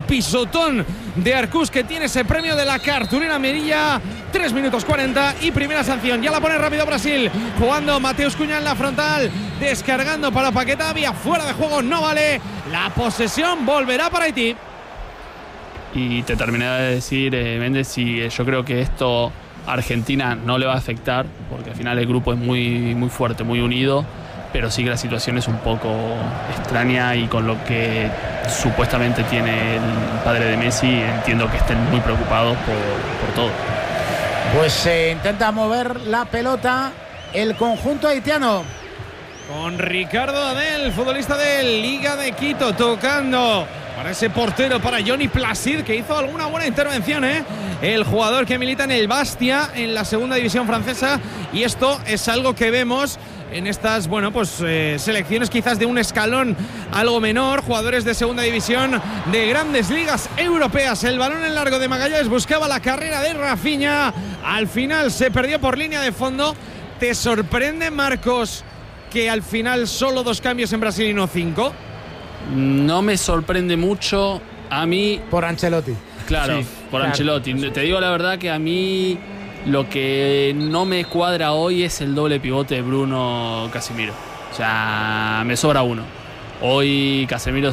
pisotón de Arcús, que tiene ese premio de la cartulina amarilla. 3 minutos 40 y primera sanción. Ya la pone rápido Brasil, jugando Mateus Cunha en la frontal, descargando para Paquetá, vía fuera de juego, no vale. La posesión volverá para Haití. Y te terminé de decir, Méndez, y yo creo que esto a Argentina no le va a afectar, porque al final el grupo es muy, muy fuerte, muy unido, pero sí que la situación es un poco extraña, y con lo que supuestamente tiene el padre de Messi, entiendo que estén muy preocupados por todo. Pues intenta mover la pelota el conjunto haitiano. Con Ricardo Adel, futbolista de Liga de Quito, tocando para ese portero, para Johnny Placid, que hizo alguna buena intervención, el jugador que milita en el Bastia, en la segunda división francesa. Y esto es algo que vemos en estas, selecciones quizás de un escalón algo menor, jugadores de segunda división de grandes ligas europeas. El balón en largo de Magallanes, buscaba la carrera de Rafinha, al final se perdió por línea de fondo. ¿Te sorprende, Marcos, que al final solo 2 cambios en Brasil y no 5? No me sorprende mucho a mí. Por Ancelotti. Claro, sí, por Ancelotti. Te digo la verdad que a mí lo que no me cuadra hoy es el doble pivote de Bruno Casemiro. O sea, me sobra uno. Hoy Casemiro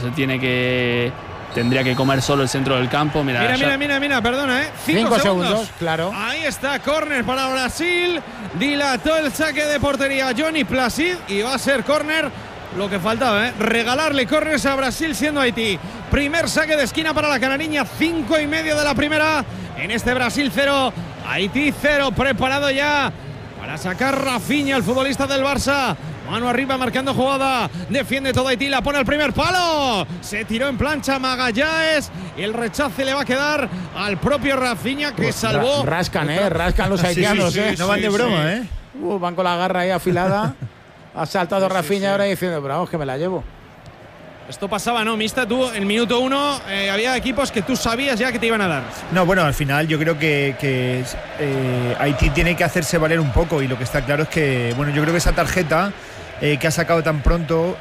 tendría que comer solo el centro del campo. Mira, perdona, 5 segundos, claro. Ahí está, córner para Brasil. Dilató el saque de portería Johnny Placid y va a ser córner. Lo que faltaba, regalarle córneres a Brasil siendo Haití. Primer saque de esquina para la canariña, 5:30 de la primera. En este Brasil 0, Haití 0. Preparado ya para sacar Rafinha, el futbolista del Barça. Mano arriba marcando jugada. Defiende todo Haití, la pone al primer palo. Se tiró en plancha Magallanes y el rechace le va a quedar al propio Rafinha, que salvó. Rascan los haitianos. Sí, no van de broma, Van con la garra ahí afilada. Ha saltado Rafinha ahora diciendo, pero vamos, que me la llevo. Esto pasaba, ¿no, Mista? Tú, en minuto 1, había equipos que tú sabías ya que te iban a dar. No, bueno, al final yo creo que Haití tiene que hacerse valer un poco, y lo que está claro es que, yo creo que esa tarjeta que ha sacado tan pronto,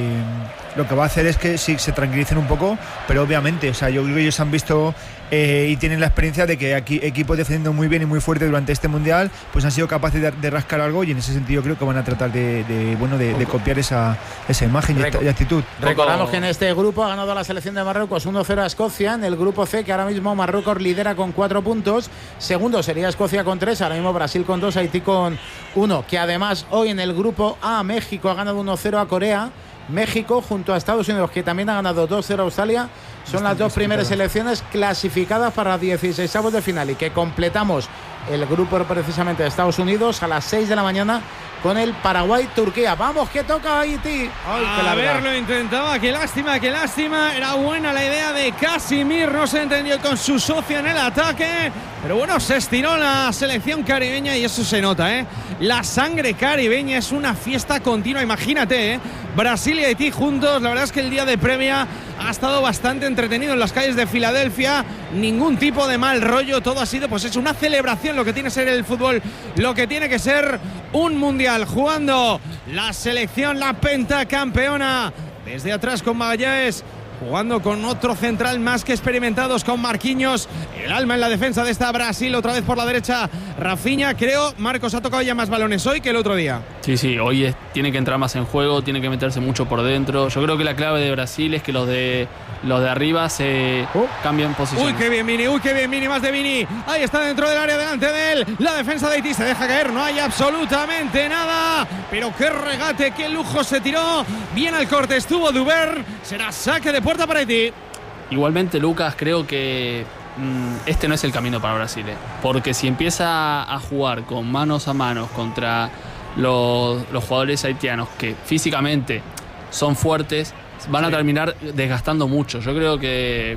lo que va a hacer es que sí, se tranquilicen un poco, pero obviamente, yo creo que ellos han visto y tienen la experiencia de que aquí equipos defendiendo muy bien y muy fuerte durante este mundial, pues han sido capaces de rascar algo, y en ese sentido creo que van a tratar de copiar esa imagen y actitud. Recordamos que en este grupo ha ganado la selección de Marruecos 1-0 a Escocia. En el grupo C, que ahora mismo Marruecos lidera con 4 puntos, segundo sería Escocia con 3, ahora mismo Brasil con 2, Haití con 1, que además hoy en el grupo A México ha ganado 1-0 a Corea. México junto a Estados Unidos, que también ha ganado 2-0 a Australia, son las 2 primeras selecciones clasificadas para 16avos de final, y que completamos el grupo precisamente de Estados Unidos a las 6 de la mañana con el Paraguay-Turquía. Vamos, que toca Haití. A ver, lo intentaba, qué lástima. Era buena la idea de Casimir, no se entendió con su socio en el ataque, pero se estiró la selección caribeña, y eso se nota, La sangre caribeña es una fiesta continua, imagínate, Brasil y Haití juntos. La verdad es que el día de previa ha estado bastante entretenido en las calles de Filadelfia, ningún tipo de mal rollo, todo ha sido una celebración, lo que tiene que ser el fútbol, lo que tiene que ser un mundial. Jugando la selección, la pentacampeona, desde atrás con Magallanes, jugando con otro central más que experimentados, con Marquinhos, el alma en la defensa de esta Brasil. Otra vez por la derecha Rafinha. Creo, Marcos, ha tocado ya más balones hoy que el otro día. Sí, hoy tiene que entrar más en juego, tiene que meterse mucho por dentro. Yo creo que la clave de Brasil es que los de arriba se cambian posiciones. Uy, qué bien Vini, más de Vini. Ahí está dentro del área, delante de él. La defensa de Haití se deja caer, no hay absolutamente nada. Pero qué regate, qué lujo se tiró. Bien al corte estuvo Dubern. Será saque de puerta para Haití. Igualmente, Lucas, creo que este no es el camino para Brasil, porque si empieza a jugar con manos a manos contra los jugadores haitianos, que físicamente son fuertes, van a terminar desgastando mucho. Yo creo que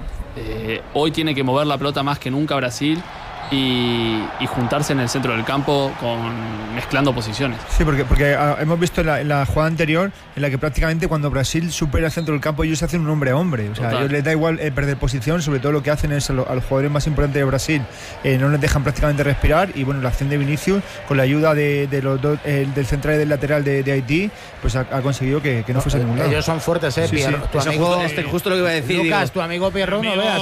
hoy tiene que mover la pelota más que nunca Brasil y juntarse en el centro del campo mezclando posiciones. Sí, porque hemos visto en la jugada anterior en la que prácticamente cuando Brasil supera el centro del campo, ellos hacen un hombre a hombre. O sea, a ellos les da igual perder posición, sobre todo lo que hacen es a los jugadores más importantes de Brasil, no les dejan prácticamente respirar, y la acción de Vinicius, con la ayuda de los dos, del central y del lateral de Haití, pues ha conseguido que no fuese a ningún lado. Ellos son fuertes, Pierre. Tu amigo, justo lo que iba a decir. Lucas, tu amigo Pierro, no veas.